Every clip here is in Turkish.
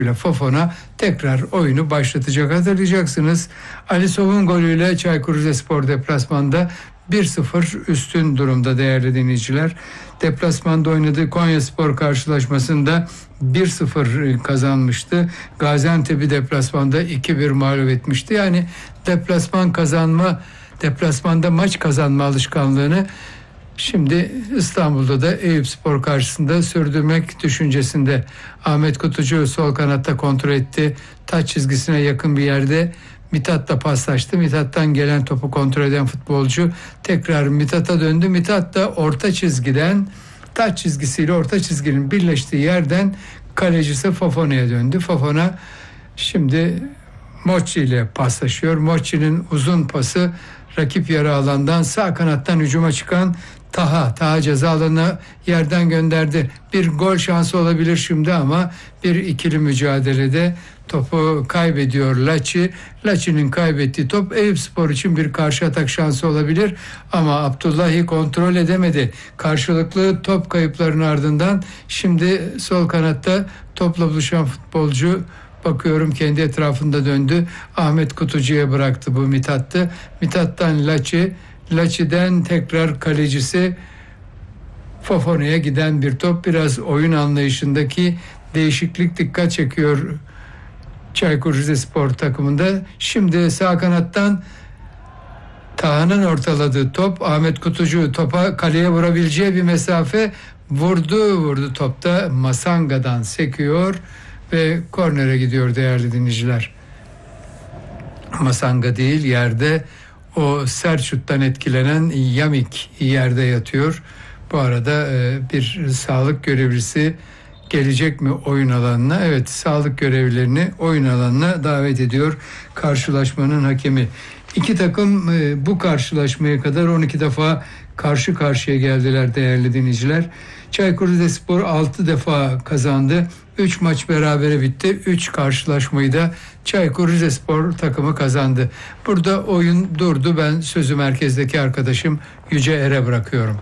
Fofana tekrar oyunu başlatacak. Hatırlayacaksınız, Alisov'un golüyle Çaykur Rizespor deplasmanda 1-0 üstün durumda değerli dinleyiciler. Deplasmanda oynadığı Konyaspor karşılaşmasında 1-0 kazanmıştı. Gaziantep'i deplasmanda 2-1 mağlup etmişti. Yani deplasmanda maç kazanma alışkanlığını şimdi İstanbul'da da Eyüpspor karşısında sürdürmek düşüncesinde. Ahmet Kutucu sol kanatta kontrol etti. Taç çizgisine yakın bir yerde Mithat'la paslaştı. Mithat'tan gelen topu kontrol eden futbolcu tekrar Mithat'a döndü. Mithat da orta çizgiden, taç çizgisiyle orta çizginin birleştiği yerden kalecisi Fofana'ya döndü. Fofana şimdi Mochi ile paslaşıyor. Mochi'nin uzun pası rakip yarı alandan sağ kanattan hücuma çıkan Taha ceza alanına yerden gönderdi. Bir gol şansı olabilir şimdi ama bir ikili mücadelede topu kaybediyor Laçi. Laçi'nin kaybettiği top Eyüpspor için bir karşı atak şansı olabilir ama Abdullahi kontrol edemedi. Karşılıklı top kayıplarının ardından şimdi sol kanatta topla buluşan futbolcu bakıyorum kendi etrafında döndü. Ahmet Kutucu'ya bıraktı, bu Mithat'tı. Mithat'tan Laçi'den tekrar kalecisi Fofana'ya giden bir top. Biraz oyun anlayışındaki değişiklik dikkat çekiyor Çaykur Rizespor takımında. Şimdi sağ kanattan Taha'nın ortaladığı top, Ahmet Kutucu topa kaleye vurabileceği bir mesafe vurdu. Topta Masanga'dan sekiyor ve kornere gidiyor değerli dinleyiciler. Masanga değil, yerde o sert şuttan etkilenen Yamik yerde yatıyor. Bu arada bir sağlık görevlisi gelecek mi oyun alanına? Evet, sağlık görevlilerini oyun alanına davet ediyor karşılaşmanın hakemi. İki takım bu karşılaşmaya kadar 12 defa karşı karşıya geldiler değerli dinleyiciler. Çaykur Rizespor 6 defa kazandı. 3 maç berabere bitti. 3 karşılaşmayı da Çaykur Rizespor takımı kazandı. Burada oyun durdu. Ben sözü merkezdeki arkadaşım Yüce Er'e bırakıyorum.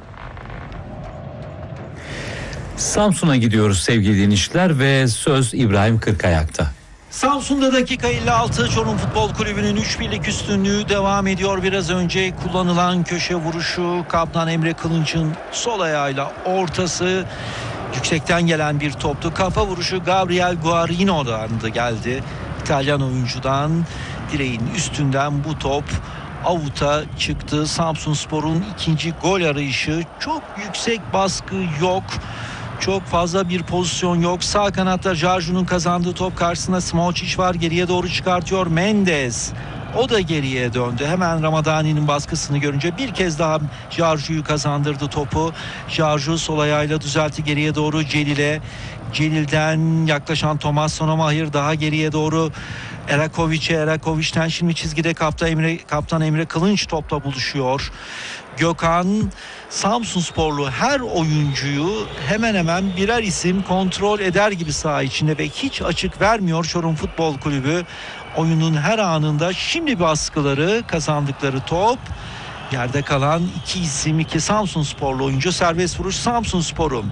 Samsun'a gidiyoruz sevgili dinleyiciler ve söz İbrahim Kırkayak'ta. Samsun'da dakika 56, Çorum Futbol Kulübü'nün 3-1'lik üstünlüğü devam ediyor. Biraz önce kullanılan köşe vuruşu, kaptan Emre Kılınç'ın sol ayağıyla ortası, yüksekten gelen bir toptu. Kafa vuruşu Gabriel Guarino'dan da geldi. İtalyan oyuncudan direğin üstünden bu top avuta çıktı. Samsunspor'un ikinci gol arayışı, çok yüksek baskı yok. Çok fazla bir pozisyon yok. Sağ kanatta Jarju'nun kazandığı top karşısında Smočić var. Geriye doğru çıkartıyor Mendes. O da geriye döndü. Hemen Ramadani'nin baskısını görünce bir kez daha Jarju'yu kazandırdı topu. Jarju sol ayağıyla düzeltti geriye doğru Celil'e. Celil'den yaklaşan Thomas Sonomahir daha geriye doğru Eraković'ten şimdi çizgide kaptan Emre Kılınç topla buluşuyor. Gökhan Samsunsporlu her oyuncuyu hemen hemen birer isim kontrol eder gibi saha içinde ve hiç açık vermiyor Çorum Futbol Kulübü. Oyunun her anında şimdi baskıları, kazandıkları top, yerde kalan iki isim, iki Samsunsporlu oyuncu. Serbest vuruş Samsunspor'un.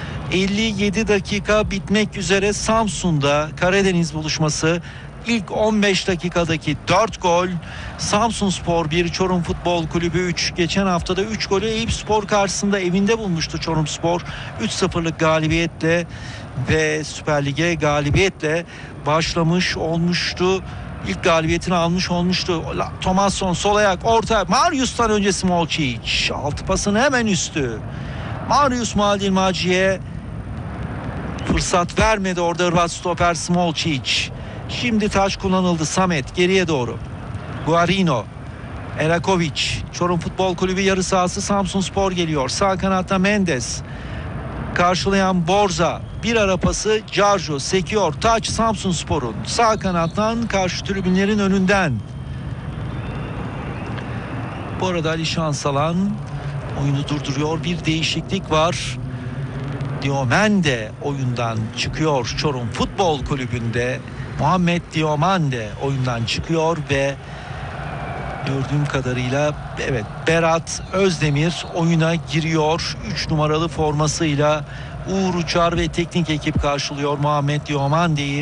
57 dakika bitmek üzere Samsun'da Karadeniz buluşması. İlk 15 dakikadaki 4 gol, Samsunspor 1, Çorum Futbol Kulübü 3. Geçen haftada 3 golü Eyüpspor karşısında evinde bulmuştu Çorumspor. 3-0'lık galibiyetle ve Süper Lig'e galibiyetle başlamış olmuştu. İlk galibiyetini almış olmuştu. Thomasson sol ayak orta, Marius'tan önce Smočić. Altı pasın hemen üstü. Marius Maldilmaci'ye fırsat vermedi orada Hırvat stoper Smočić. Şimdi taç kullanıldı. Samet geriye doğru. Guarino, Eraković. Çorum Futbol Kulübü yarı sahası Samsunspor geliyor. Sağ kanatta Mendes. Karşılayan Borza. Bir ara pası Jarju sekiyor. Taç Samsunspor'un. Sağ kanattan karşı tribünlerin önünden. Bu arada Ali Şansalan oyunu durduruyor. Bir değişiklik var. Diomande oyundan çıkıyor Çorum Futbol Kulübü'nde. Muhammed Diomande oyundan çıkıyor ve gördüğüm kadarıyla evet Berat Özdemir oyuna giriyor. 3 numaralı formasıyla Uğur Uçar ve teknik ekip karşılıyor Muhammed Diomande'yi.